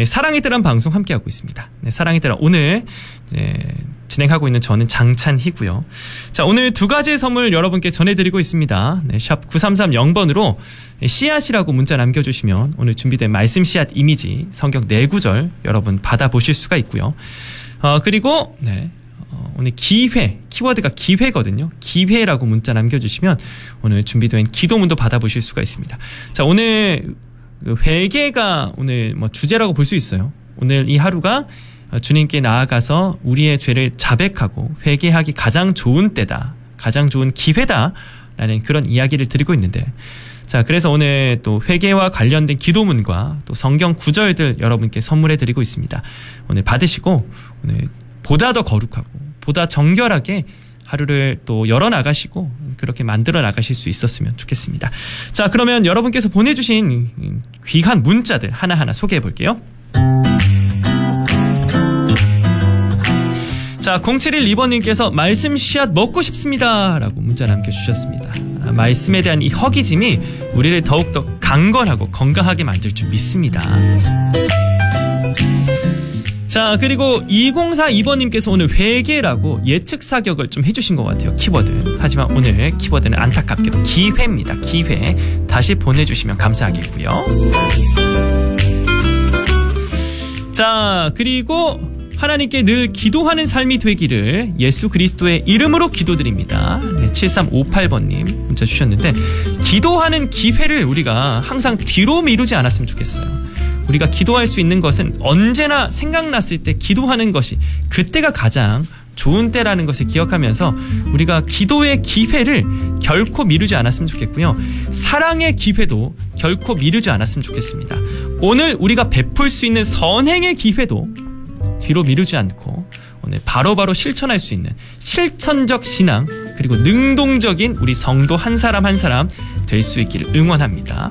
사랑의 때란 방송 함께하고 있습니다. 네, 사랑의 때란 오늘 진행하고 있는 저는 장찬희고요. 자, 오늘 두 가지의 선물 여러분께 전해드리고 있습니다. 네, 샵 9330번으로 씨앗이라고 문자 남겨주시면 오늘 준비된 말씀 씨앗 이미지 성경 4구절 여러분 받아보실 수가 있고요. 그리고 오늘 기회, 키워드가 기회거든요. 기회라고 문자 남겨주시면 오늘 준비된 기도문도 받아보실 수가 있습니다. 자, 오늘 회개가 오늘 주제라고 볼 수 있어요. 오늘 이 하루가 주님께 나아가서 우리의 죄를 자백하고 회개하기 가장 좋은 때다, 가장 좋은 기회다라는 그런 이야기를 드리고 있는데, 자, 그래서 오늘 또 회개와 관련된 기도문과 또 성경 구절들 여러분께 선물해 드리고 있습니다. 오늘 받으시고 오늘 보다 더 거룩하고 보다 정결하게 하루를 또 열어나가시고 그렇게 만들어 나가실 수 있었으면 좋겠습니다. 자, 그러면 여러분께서 보내주신 귀한 문자들 하나하나 소개해 볼게요. 자, 0712번님께서 말씀 씨앗 먹고 싶습니다 라고 문자 남겨주셨습니다. 말씀에 대한 이 허기짐이 우리를 더욱더 강건하고 건강하게 만들 줄 믿습니다. 자, 그리고 2042번님께서 오늘 회계라고 예측 사격을 좀 해주신 것 같아요, 키워드. 하지만 오늘 키워드는 안타깝게도 기회입니다. 기회. 다시 보내주시면 감사하겠고요. 자, 그리고 하나님께 늘 기도하는 삶이 되기를 예수 그리스도의 이름으로 기도드립니다. 네, 7358번님 문자 주셨는데, 기도하는 기회를 우리가 항상 뒤로 미루지 않았으면 좋겠어요. 우리가 기도할 수 있는 것은 언제나 생각났을 때 기도하는 것이 그때가 가장 좋은 때라는 것을 기억하면서 우리가 기도의 기회를 결코 미루지 않았으면 좋겠고요. 사랑의 기회도 결코 미루지 않았으면 좋겠습니다. 오늘 우리가 베풀 수 있는 선행의 기회도 뒤로 미루지 않고 오늘 바로바로 실천할 수 있는 실천적 신앙, 그리고 능동적인 우리 성도 한 사람 한 사람 될 수 있기를 응원합니다.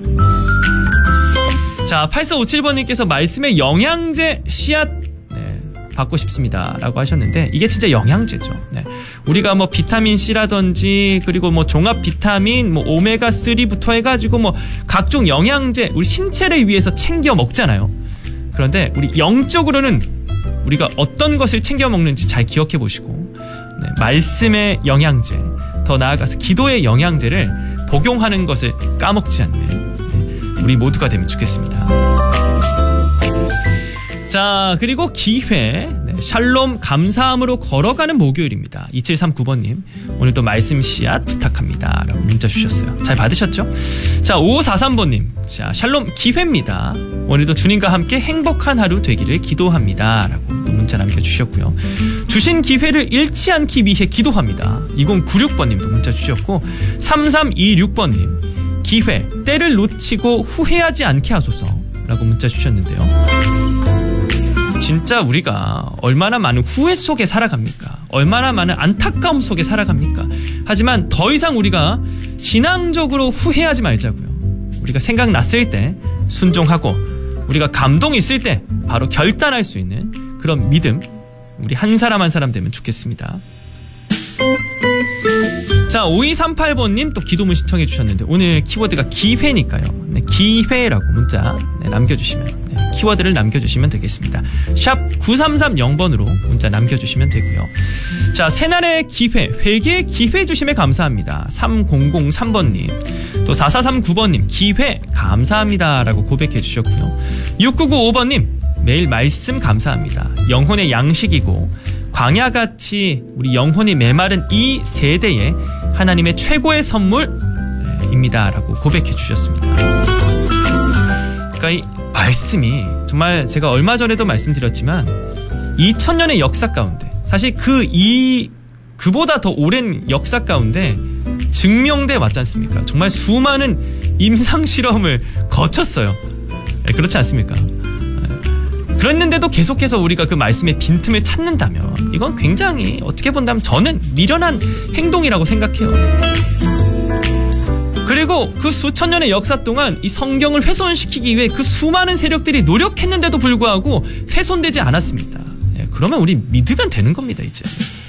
자, 8457번님께서 말씀에 영양제 씨앗 받고 싶습니다 라고 하셨는데, 이게 진짜 영양제죠. 네. 우리가 비타민 C라든지 그리고 종합 비타민 오메가3부터 해가지고 각종 영양제 우리 신체를 위해서 챙겨 먹잖아요. 그런데 우리 영적으로는 우리가 어떤 것을 챙겨 먹는지 잘 기억해 보시고, 말씀의 영양제, 더 나아가서 기도의 영양제를 복용하는 것을 까먹지 않는 우리 모두가 되면 좋겠습니다. 자, 그리고 기회, 샬롬 감사함으로 걸어가는 목요일입니다. 2739번님 오늘도 말씀 씨앗 부탁합니다 라고 문자 주셨어요. 잘 받으셨죠? 자, 5543번님 자, 샬롬 기회입니다. 오늘도 주님과 함께 행복한 하루 되기를 기도합니다 라고 또 문자 남겨주셨고요. 주신 기회를 잃지 않기 위해 기도합니다. 2096번님도 문자 주셨고, 3326번님 기회, 때를 놓치고 후회하지 않게 하소서 라고 문자 주셨는데요. 진짜 우리가 얼마나 많은 후회 속에 살아갑니까? 얼마나 많은 안타까움 속에 살아갑니까? 하지만 더 이상 우리가 신앙적으로 후회하지 말자고요. 우리가 생각났을 때 순종하고, 우리가 감동이 있을 때 바로 결단할 수 있는 그런 믿음, 우리 한 사람 한 사람 되면 좋겠습니다. 자, 5238번님 또 기도문 신청해 주셨는데, 오늘 키워드가 기회니까요. 네, 기회라고 문자 남겨주시면, 키워드를 남겨주시면 되겠습니다. 샵 9330번으로 문자 남겨주시면 되고요. 자, 새날의 기회, 회개의 기회 주심에 감사합니다. 3003번님, 또 4439번님 기회 감사합니다 라고 고백해 주셨고요. 6995번님 매일 말씀 감사합니다. 영혼의 양식이고 광야같이 우리 영혼이 메마른 이 세대에 하나님의 최고의 선물입니다 라고 고백해 주셨습니다. 그러니까 이 말씀이 정말 제가 얼마 전에도 말씀드렸지만 2000년의 역사 가운데, 사실 그보다 더 오랜 역사 가운데 증명돼 왔지 않습니까? 정말 수많은 임상실험을 거쳤어요. 그렇지 않습니까? 그랬는데도 계속해서 우리가 그 말씀의 빈틈을 찾는다면 이건 굉장히 어떻게 본다면 저는 미련한 행동이라고 생각해요. 그리고 그 수천 년의 역사 동안 이 성경을 훼손시키기 위해 그 수많은 세력들이 노력했는데도 불구하고 훼손되지 않았습니다. 그러면 우리 믿으면 되는 겁니다, 이제.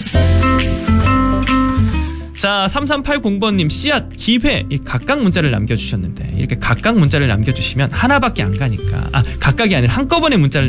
자, 3380번님 씨앗 기회 각각 문자를 남겨주셨는데, 이렇게 각각 문자를 남겨주시면 하나밖에 안 가니까, 각각이 아니라 한꺼번에 문자를